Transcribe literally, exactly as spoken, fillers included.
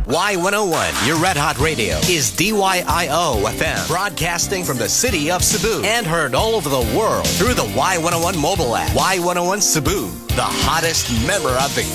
Y one oh one, your red hot radio, is D Y I O F M, broadcasting from the city of Cebu and heard all over the world through the Y one oh one mobile app. Y one oh one Cebu, the hottest member of the